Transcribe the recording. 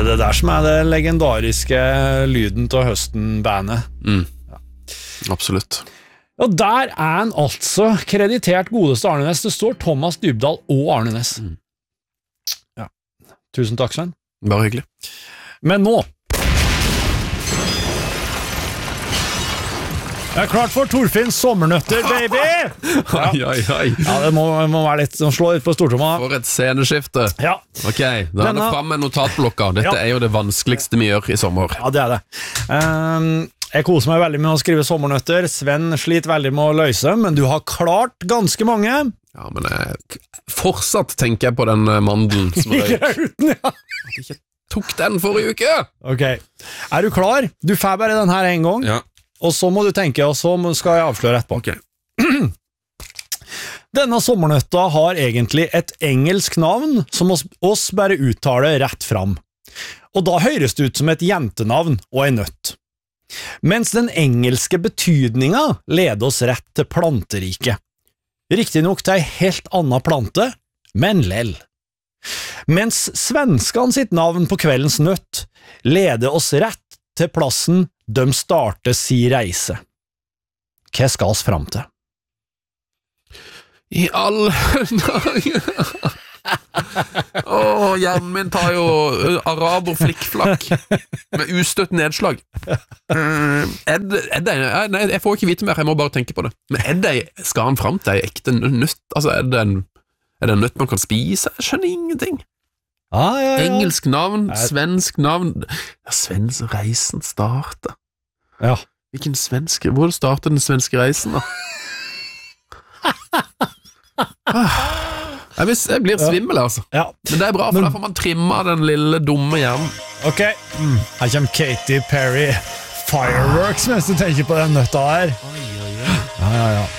det der som det legendariske lyden til høsten-bandet. Ja. Absolutt. Og der han altså kreditert godeste Arne Næss. Det står Thomas Dybdahl og Arne Næss. Ja. Tusen takk, Sven. Bare hyggelig. Men nå det klart for Torfinns sommernøtter, baby! Ja, det må være litt slå litt på stortromma. For et sceneskifte. Ja. Ok, da er det frem med notatblokka. Dette er jo det vanskeligste vi gjør i sommer. Ja, det det. Jeg koser meg veldig med å skrive sommernøtter. Sven sliter veldig med å løse, men du har klart ganske mange. Ja, men fortsatt tenker jeg på den mandelen som røyk. At jeg ikke tok den forrige uke. Ok, du klar? Du får bare den her en gang. Ja. Og så må du tenke, og så skal jeg avsløre etterpå. Ok. Denne sommernøtta har egentlig et engelsk navn som oss bare uttaler rett fram. Og da høres det ut som et jentenavn og en nøtt. Mens den engelske betydninga leder oss rett til planteriket. Riktig nok til en helt annen plante, men lell. Mens svenskene sitt navn på kveldens nøtt leder oss rett til plassen de starter si reise. Hva skal oss fram til? I all hjernen min tar jo araber flikkflakk med ustøtt nedslag. Nei, jeg får ikke vite mer, jeg må bare tenke på det. Men skal han fram til en ekte nøtt? Altså, er det en nøtt man kan spise? Jeg skjønner ingenting. Ja. Engelsk navn, svensk navn. Ja, svensk reisen starter. Ja. Hvor starter den svenske reisen da? Jeg blir svimmel, altså. Ja. Men det er bra, for da får man trimma den lille dumme hjernen. Ok, her kommer Katy Perry Fireworks mens du tenker på den nøtta her. Ja.